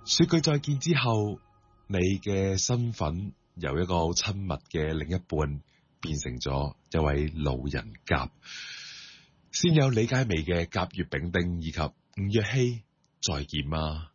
說句再見之後，你嘅身份由一個好親密嘅另一半變成咗一位老人甲。先有李佳薇嘅甲乙丙丁以及吳若希再見嗎？